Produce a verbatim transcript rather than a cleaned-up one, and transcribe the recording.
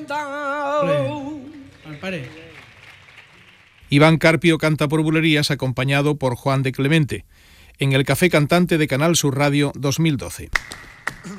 Iván Carpio canta por bulerías acompañado por Juan de Clemente, en el Café Cantante de Canal Sur Radio dos mil doce.